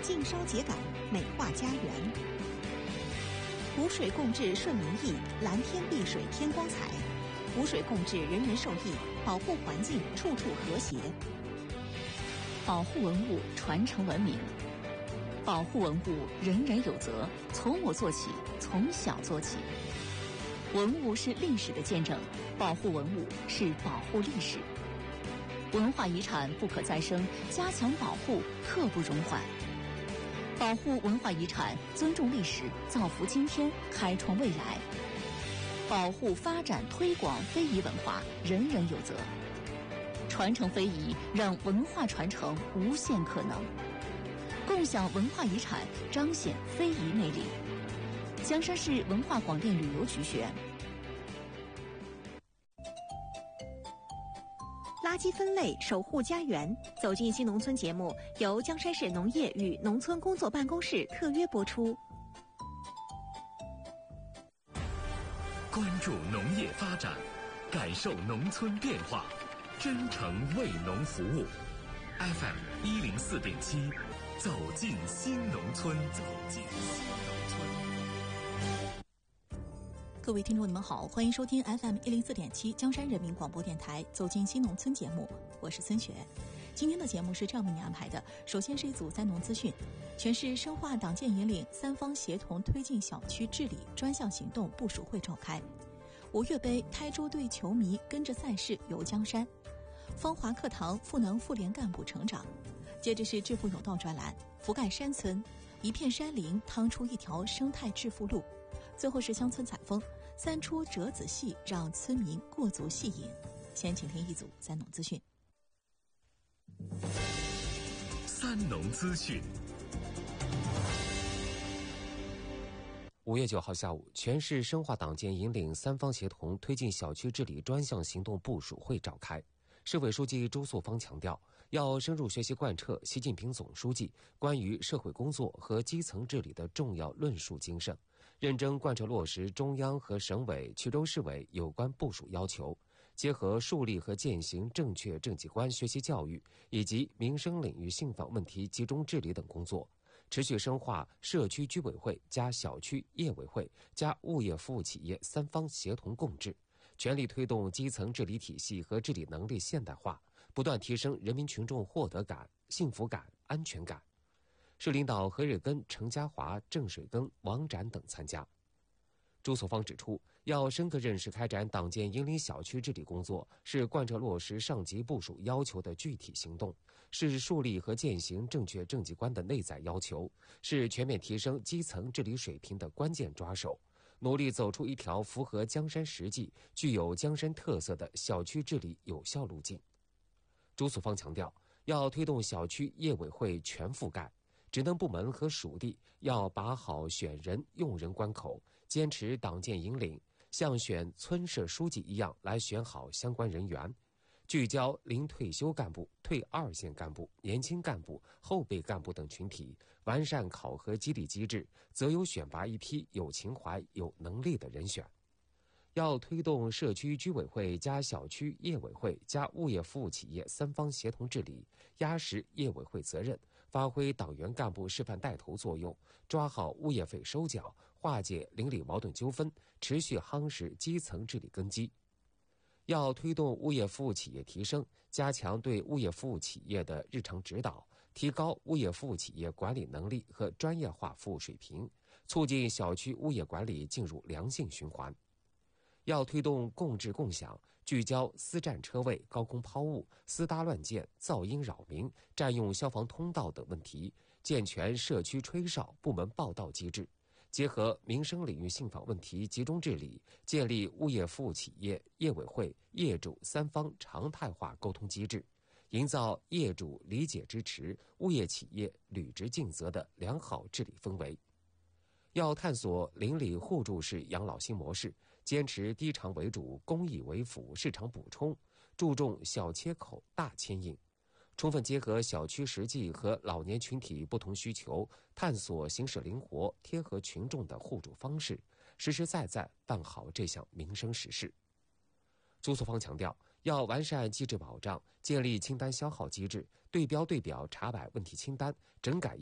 净烧秸秆，美化家园。无水共治顺民意，蓝天碧水添光彩。无水共治人人受益，保护环境处处和谐。 保护文物，传承文明。保护文物，人人有责，从我做起，从小做起。文物是历史的见证，保护文物是保护历史。文化遗产不可再生，加强保护刻不容缓。保护文化遗产，尊重历史，造福今天，开创未来。保护、发展、推广非遗文化，人人有责。传承非遗，让文化传承无限可能。共享文化遗产，彰显非遗魅力。江山市文化广电旅游局宣。 垃圾分类，守护家园。走进新农村节目由江山市农业与农村工作办公室特约播出。 关注农业发展，感受农村变化，真诚为农服务。FM 104.7，走进新农村，走进新农村。 各位听众，你们好，欢迎收听 FM 104.7江山人民广播电台走进新农村节目，我是孙雪。今天的节目是这样为您安排的：首先是一组三农资讯，全市深化党建引领，三方协同推进小区治理专项行动部署会召开。5月杯台州队球迷跟着赛事游江山。芳华课堂赋能妇联干部成长。接着是致富有道专栏，覆盖山村，一片山林趟出一条生态致富路。最后是乡村采风，三出折子戏让村民过足戏瘾。先请听一组三农资讯。 三农资讯。 5月9号下午，全市深化党建引领，三方协同推进小区治理专项行动部署会召开。市委书记朱素芳强调，要深入学习贯彻习近平总书记关于社会工作和基层治理的重要论述精神，认真贯彻落实中央和省委、衢州市委有关部署要求，结合树立和践行正确政绩观学习教育以及民生领域信访问题集中治理等工作，持续深化社区居委会加小区业委会加物业服务企业三方协同共治，全力推动基层治理体系和治理能力现代化，不断提升人民群众获得感、幸福感、安全感。市领导何日根、程家华、郑水庚、王展等参加。朱素芳指出，要深刻认识开展党建引领小区治理工作是贯彻落实上级部署要求的具体行动，是树立和践行正确政绩观的内在要求，是全面提升基层治理水平的关键抓手，努力走出一条符合江山实际、具有江山特色的小区治理有效路径。朱素芳强调，要推动小区业委会全覆盖，职能部门和属地要把好选人用人关口，坚持党建引领，像选村社书记一样来选好相关人员，聚焦临退休干部、退2线干部、年轻干部、后备干部等群体，完善考核激励机制，择优选拔一批有情怀、有能力的人选。要推动社区居委会加小区业委会加物业服务企业三方协同治理，压实业委会责任，发挥党员干部示范带头作用，抓好物业费收缴，化解邻里矛盾纠纷，持续夯实基层治理根基。要推动物业服务企业提升，加强对物业服务企业的日常指导，提高物业服务企业管理能力和专业化服务水平，促进小区物业管理进入良性循环。要推动共治共享，聚焦私占车位、高空抛物、私搭乱建、噪音扰民、占用消防通道等问题，健全社区吹哨部门报到机制，结合民生领域信访问题集中治理，建立物业服务企业、业委会、业主三方常态化沟通机制，营造业主理解支持、物业企业履职尽责的良好治理氛围。要探索邻里互助式养老新模式，坚持低偿为主、公益为辅、市场补充，注重小切口大牵引，充分结合小区实际和老年群体不同需求，探索形式灵活、贴合群众的互助方式，实实在在办好这项民生实事。朱素芳强调，要完善机制保障，建立清单消耗机制，对标对表查摆问题清单，整改